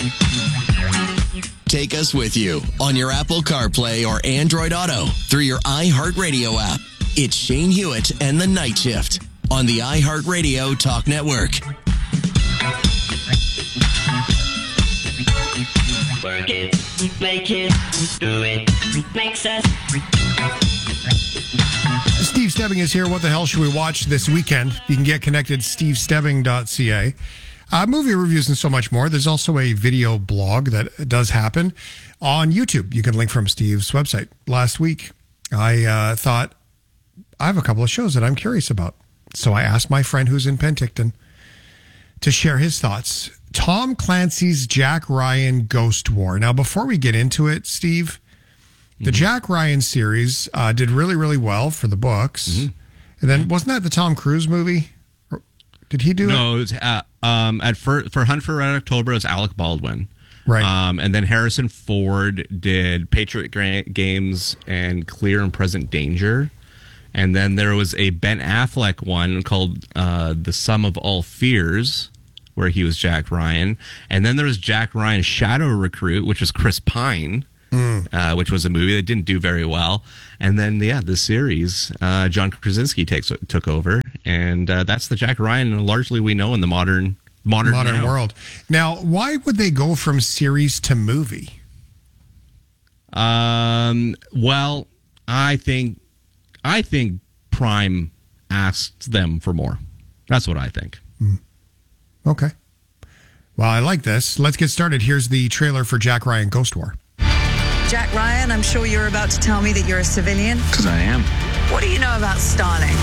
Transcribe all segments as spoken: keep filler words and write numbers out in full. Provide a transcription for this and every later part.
Take us with you on your Apple CarPlay or Android Auto through your iHeartRadio app. It's Shane Hewitt and the Night Shift on the iHeartRadio Talk Network. Work it, make it, do it, makes us. Steve Stebbing is here. What the hell should we watch this weekend? You can get connected, steve stebbing dot c a. Uh, movie reviews and so much more. There's also a video blog that does happen on YouTube. You can link from Steve's website. Last week, I uh, thought, I have a couple of shows that I'm curious about. So I asked my friend who's in Penticton to share his thoughts. Tom Clancy's Jack Ryan Ghost War. Now, before we get into it, Steve, the mm-hmm. Jack Ryan series uh, did really, really well for the books. Mm-hmm. And then, wasn't that the Tom Cruise movie? Or did he do no, it? No, it was uh, um, at for, for Hunt for Red October, it was Alec Baldwin. Right. Um, and then Harrison Ford did Patriot Games and Clear and Present Danger. And then there was a Ben Affleck one called uh, The Sum of All Fears, where he was Jack Ryan. And then there was Jack Ryan's Shadow Recruit, which was Chris Pine, mm. uh, which was a movie that didn't do very well. And then, yeah, the series, uh, John Krasinski takes, took over. And uh, that's the Jack Ryan largely we know in the modern modern, modern now. world. Now, why would they go from series to movie? Um. Well, I think, I think Prime asked them for more. That's what I think. Mm. Okay. Well, I like this. Let's get started. Here's the trailer for Jack Ryan Ghost War. Jack Ryan, I'm sure you're about to tell me that you're a civilian. Because I am. What do you know about Starlink?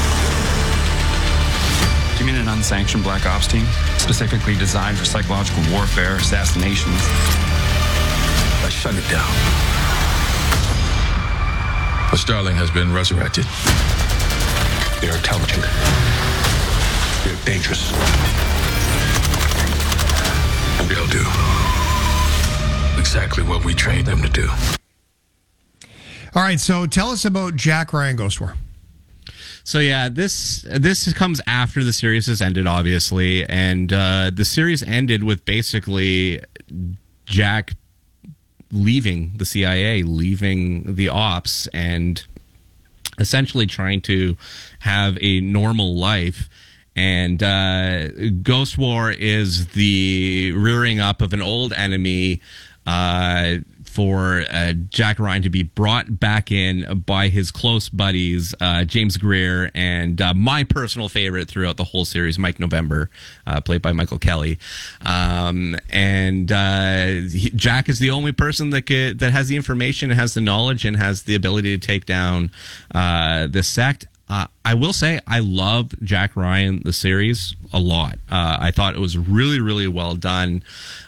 Do you mean an unsanctioned black ops team? Specifically designed for psychological warfare, assassinations? I shut it down. But Starlink has been resurrected. They're intelligent. They're dangerous. And they'll do exactly what we trained them to do. All right, so tell us about Jack Ryan Ghost War. So yeah, this this comes after the series has ended, obviously, and uh, the series ended with basically Jack leaving the C I A, leaving the ops, and essentially trying to have a normal life. And uh, Ghost War is the rearing up of an old enemy uh, for uh, Jack Ryan to be brought back in by his close buddies, uh, James Greer, and uh, my personal favorite throughout the whole series, Mike November, uh, played by Michael Kelly. Um, and uh, he, Jack is the only person that could, that has the information, has the knowledge, and has the ability to take down uh, this sect. Uh, I will say I love Jack Ryan, the series, a lot. Uh, I thought it was really, really well done.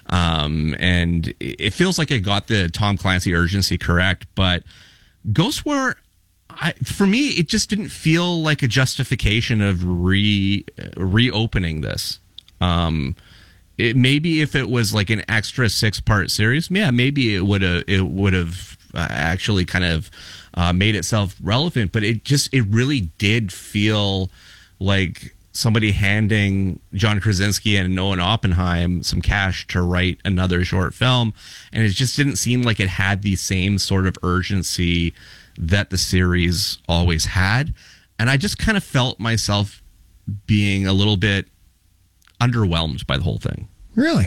Um, and it feels like it got the Tom Clancy urgency correct. But Ghost War, I, for me, it just didn't feel like a justification of re reopening this. Um, it, maybe if it was like an extra six part series, yeah, maybe it would have it would have uh, actually kind of Uh, made itself relevant, but it just, it really did feel like somebody handing John Krasinski and Noah Oppenheim some cash to write another short film, and it just didn't seem like it had the same sort of urgency that the series always had, and I just kind of felt myself being a little bit underwhelmed by the whole thing. Really?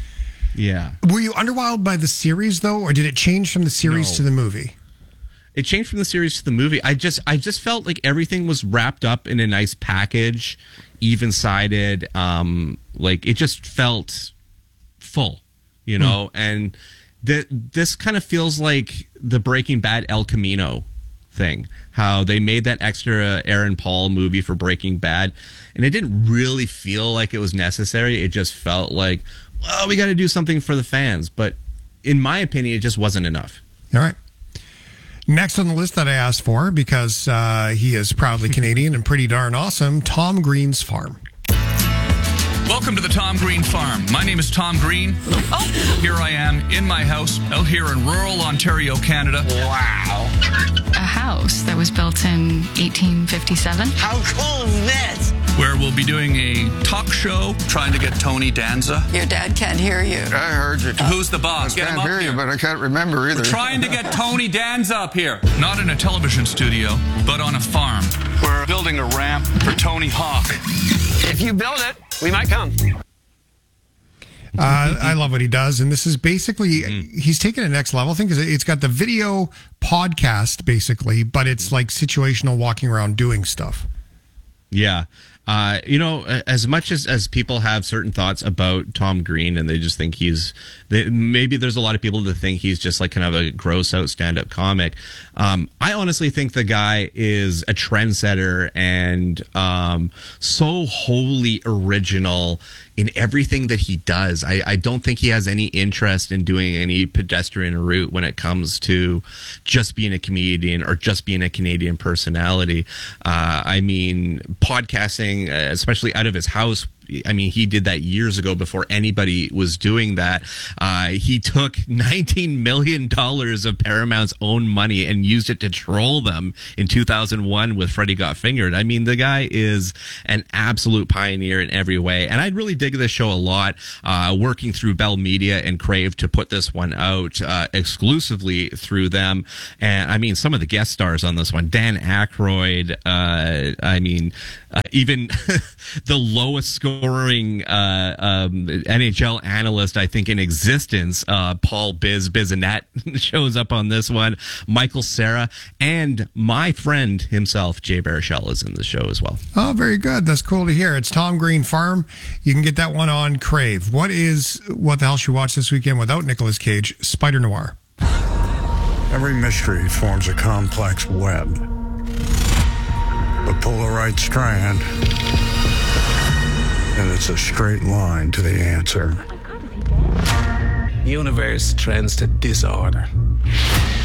Yeah. Were you underwhelmed by the series, though, or did it change from the series No. to the movie? It changed from the series to the movie. I just I just felt like everything was wrapped up in a nice package, even-sided. Um, like, it just felt full, you know? Mm. And th- this kind of feels like the Breaking Bad El Camino thing. How they made that extra Aaron Paul movie for Breaking Bad, and it didn't really feel like it was necessary. It just felt like, well, we got to do something for the fans. But in my opinion, it just wasn't enough. All right. Next on the list that I asked for, because uh, he is proudly Canadian and pretty darn awesome, Tom Green's Farm. Welcome to the Tom Green Farm. My name is Tom Green. Oh, here I am in my house out here in rural Ontario, Canada. Wow. A house that was built in eighteen fifty-seven. How cool is this? where we'll be doing a talk show trying to get Tony Danza. Your dad can't hear you. I heard you. Who's the boss? I Get him can't up hear here. you, but I can't remember either. We're trying to get Tony Danza up here. Not in a television studio, but on a farm. We're building a ramp for Tony Hawk. If you build it, we might come. Uh, I love what he does, and this is basically he's taken a next level thing because it's got the video podcast basically, but it's like situational walking around doing stuff. Yeah. Uh, you know, as much as, as people have certain thoughts about Tom Green and they just think he's, they, maybe there's a lot of people that think he's just like kind of a gross out stand-up comic. Um, I honestly think the guy is a trendsetter and um, so wholly original in everything that he does. I, I don't think he has any interest in doing any pedestrian route when it comes to just being a comedian or just being a Canadian personality. Uh, I mean, podcasting, especially out of his house, I mean, he did that years ago before anybody was doing that. Uh, he took nineteen million dollars of Paramount's own money and used it to troll them in two thousand one with Freddie Got Fingered. I mean, the guy is an absolute pioneer in every way. And I really dig this show a lot, uh, working through Bell Media and Crave to put this one out uh, exclusively through them. And I mean, some of the guest stars on this one, Dan Aykroyd, uh, I mean, uh, even the lowest scoring uh, um, N H L analyst, I think, in existence, uh, Paul Biz Bizanet shows up on this one. Michael Cera and my friend himself, Jay Baruchel, is in the show as well. Oh, very good. That's cool to hear. It's Tom Green Farm. You can get that one on Crave. What is What the Hell Should We Watch this weekend without Nicolas Cage? Spider Noir. Every mystery forms a complex web. But pull the right strand, and it's a straight line to the answer. Universe trends to disorder.